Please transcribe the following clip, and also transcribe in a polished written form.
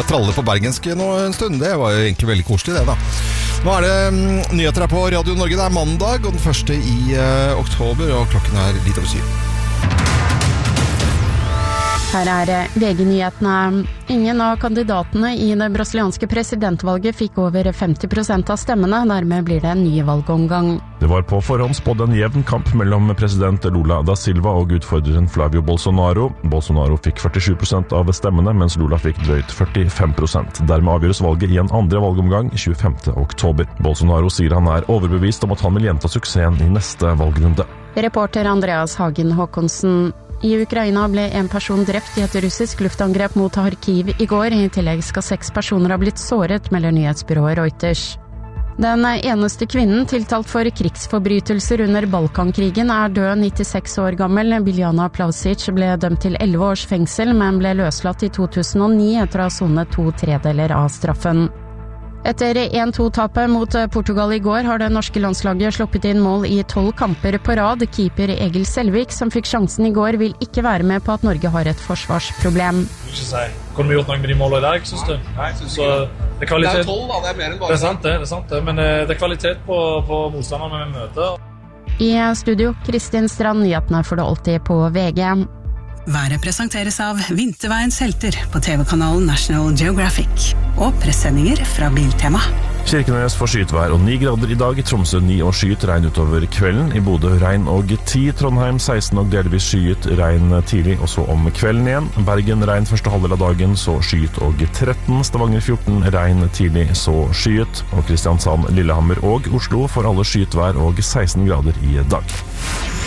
Jeg traller på bergensk nå en stund. Det var jo egentlig veldig koselig det da. Nå det nyheter her på Radio Norge. Det mandag, og den første i oktober, og klokken litt over 7. Her VG-nyhetene. Ingen av kandidatene i det brasilianske presidentvalget fikk over 50% av stemmene. Dermed blir det en ny valgomgang. Det var på forhånd spådd en jevn kamp mellom president Lula da Silva og utfordreren Flavio Bolsonaro. Bolsonaro fikk 47% av stemmene, mens Lula fikk drøyt 45%. Dermed avgjøres valget i en andre valgomgang 25. oktober. Bolsonaro sier han overbevist om at han vil gjenta suksessen i neste valgrunde. Reporter Andreas Hagen Håkonsen. I Ukraina ble en person drept i et russisk luftangrep mot Kharkiv i går. I tillegg skal 6 personer ha blitt såret, melder nyhetsbyrået Reuters. Den eneste kvinnen tiltalt for krigsforbrytelser under Balkankrigen død, 96 år gammel. Biljana Plausic ble dømt til 11 års fengsel, men ble løslatt i 2009 etter å ha sonet 2/3 av straffen. Etter 1-2-tapet mot Portugal i går har det norske landslaget sluppet inn mål i 12 kamper på rad. Keeper Egil Selvik, som fikk sjansen i går, vil ikke være med på at Norge har et forsvarsproblem. Kunne vi gjort noe med de målene i dag, synes du? Nei, synes så det er kvalitet. Det 12 da, det mer enn bare. Det er sant det, men det er kvalitet på motstanderne vi møter. I studio, Kristin Strand, nyhetene får det alltid på VG. Været presenteres av Vinterveiens helter på TV-kanalen National Geographic og pressendinger fra Biltema. Kirkenes får skytvær og 9 grader i dag. I Tromsø 9 og skyet, regn utover kvelden. I Bodø regn og 10, Trondheim 16 og delvis skyet, regn tidlig og så om kvelden igjen. Bergen regn første halvdel av dagen, så skyet og 13. Stavanger 14, regn tidlig, så skyet. Og Kristiansand, Lillehammer og Oslo får alle skytvær og 16 grader i dag.